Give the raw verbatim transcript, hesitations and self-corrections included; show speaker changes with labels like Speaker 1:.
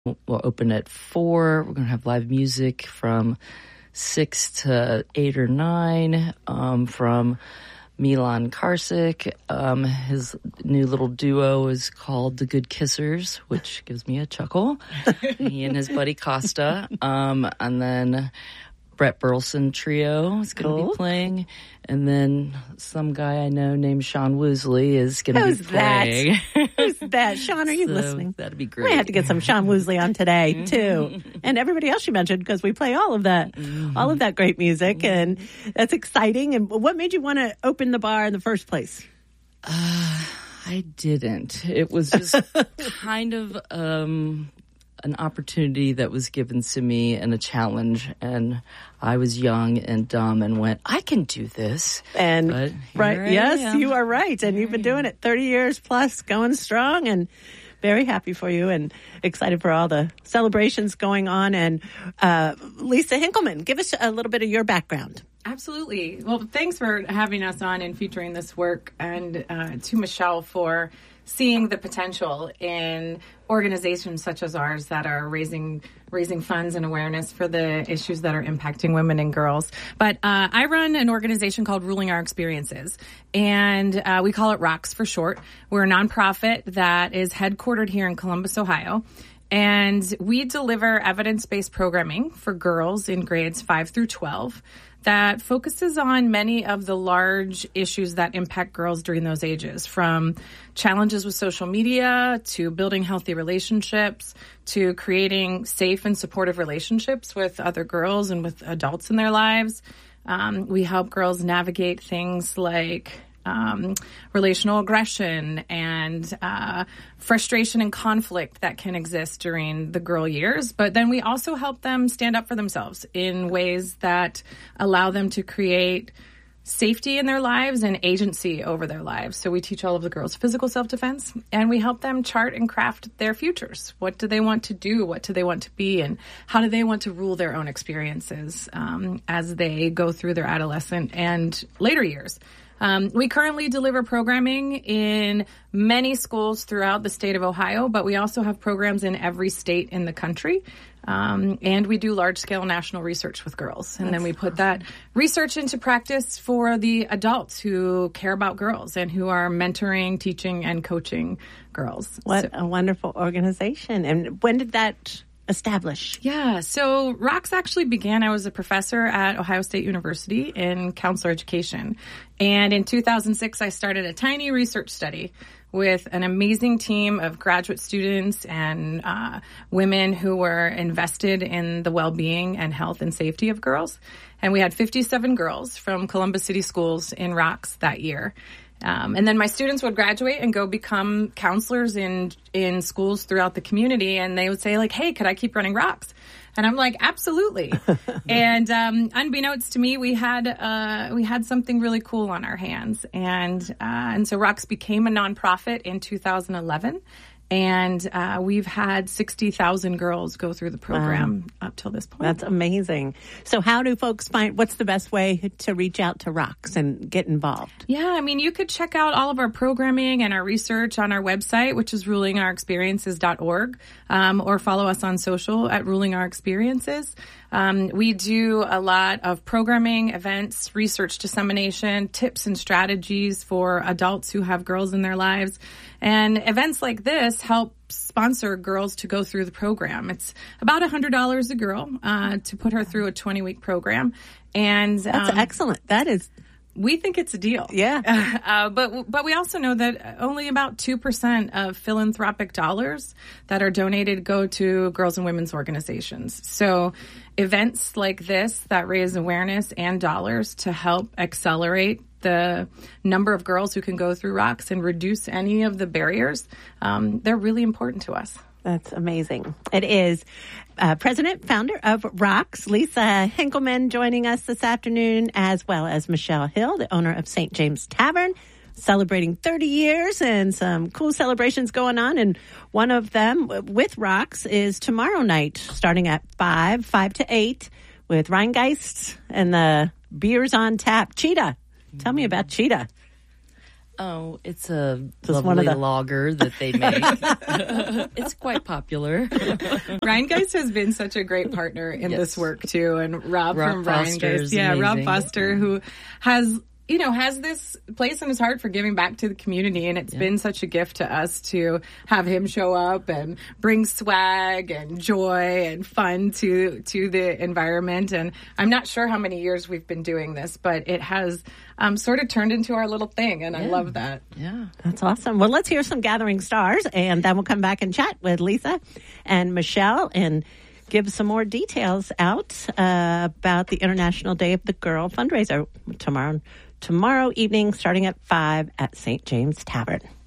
Speaker 1: We'll open at four. We're going to have live music from six to eight or nine um, from Milan Karsic. Um, his new little duo is called The Good Kissers, which gives me a chuckle. He and his buddy Costa. Um, and then Brett Burleson Trio is going to
Speaker 2: cool.
Speaker 1: be playing. And then some guy I know named Sean Woosley is going to be playing.
Speaker 2: That? Who's that? Sean, are you
Speaker 1: so
Speaker 2: listening?
Speaker 1: That'd be great.
Speaker 2: We have to get some Sean Woosley on today, too. And everybody else you mentioned, because we play all of that, mm-hmm. all of that great music. Mm-hmm. And that's exciting. And what made you want to open the bar in the first place?
Speaker 1: Uh, I didn't. It was just kind of um, an opportunity that was given to me and a challenge. And I was young and dumb and went, I can do this.
Speaker 2: And right, yes, you are right. And here you've been doing it thirty years plus, going strong, and very happy for you and excited for all the celebrations going on. And uh, Lisa Hinkleman, give us a little bit of your background.
Speaker 3: Absolutely. Well, thanks for having us on and featuring this work, and uh, to Michelle for seeing the potential in organizations such as ours that are raising raising funds and awareness for the issues that are impacting women and girls. But uh, I run an organization called Ruling Our Experiences, and uh, we call it ROCKS for short. We're a nonprofit that is headquartered here in Columbus, Ohio. And we deliver evidence-based programming for girls in grades five through twelve that focuses on many of the large issues that impact girls during those ages, from challenges with social media to building healthy relationships to creating safe and supportive relationships with other girls and with adults in their lives. Um, we help girls navigate things like Um, relational aggression and uh, frustration and conflict that can exist during the girl years. But then we also help them stand up for themselves in ways that allow them to create safety in their lives and agency over their lives. So we teach all of the girls physical self-defense, and we help them chart and craft their futures. What do they want to do? What do they want to be? And how do they want to rule their own experiences um, as they go through their adolescent and later years? Um, we currently deliver programming in many schools throughout the state of Ohio, but we also have programs in every state in the country. Um, and we do large-scale national research with girls. And That's then we put that research into practice for the adults who care about girls and who are mentoring, teaching, and coaching girls.
Speaker 2: What
Speaker 3: so,
Speaker 2: a wonderful organization. And when did that establish?
Speaker 3: Yeah, so ROCKS actually began, I was a professor at Ohio State University in counselor education. And in two thousand six, I started a tiny research study with an amazing team of graduate students and uh, women who were invested in the well-being and health and safety of girls. And we had fifty-seven girls from Columbus City Schools in ROCKS that year. Um, and then my students would graduate and go become counselors in in schools throughout the community, and they would say, like, hey, could I keep running ROCKS? And I'm like, absolutely. And um, unbeknownst to me, we had uh, we had something really cool on our hands. And, uh, and so ROCKS became a nonprofit in two thousand eleven. And uh, we've had sixty thousand girls go through the program wow. up till this point.
Speaker 2: That's amazing. So how do folks find, what's the best way to reach out to ROCKS and get involved?
Speaker 3: Yeah, I mean, you could check out all of our programming and our research on our website, which is ruling our experiences dot org, um, or follow us on social at Ruling Our Experiences. Um, we do a lot of programming, events, research dissemination, tips and strategies for adults who have girls in their lives. And events like this help sponsor girls to go through the program. It's about one hundred dollars a girl uh, to put her through a twenty-week program. And
Speaker 2: That's um, excellent. That is...
Speaker 3: We think it's a deal.
Speaker 2: Yeah.
Speaker 3: Uh, but but we also know that only about two percent of philanthropic dollars that are donated go to girls and women's organizations. So events like this that raise awareness and dollars to help accelerate the number of girls who can go through ROCKS and reduce any of the barriers, um, they're really important to us.
Speaker 2: That's amazing. It is. Uh, President, founder of ROCKS, Lisa Hinkleman, joining us this afternoon, as well as Michelle Hill, the owner of Saint James Tavern, celebrating thirty years and some cool celebrations going on. And one of them with ROCKS is tomorrow night, starting at five, five to eight, with Rheingeist and the beers on tap. Cheetah, tell me about Cheetah.
Speaker 1: Oh, it's a
Speaker 2: Just
Speaker 1: lovely
Speaker 2: one of the-
Speaker 1: lager that they make. It's quite popular.
Speaker 3: Rhinegeist has been such a great partner in
Speaker 1: Yes.
Speaker 3: this work too, and Rob,
Speaker 1: Rob
Speaker 3: from
Speaker 1: Foster
Speaker 3: Rhinegeist,
Speaker 1: is
Speaker 3: yeah, Rob
Speaker 1: amazing.
Speaker 3: Foster, who has you know has this place in his heart for giving back to the community, and it's been such a gift to us to have him show up and bring swag and joy and fun to to the environment. And I'm not sure how many years we've been doing this, but it has um, sort of turned into our little thing, and I love that.
Speaker 1: Yeah.
Speaker 2: That's awesome. Well, let's hear some Gathering Stars, and then we'll come back and chat with Lisa and Michelle and give some more details out uh, about the International Day of the Girl fundraiser tomorrow tomorrow evening starting at five at Saint James Tavern.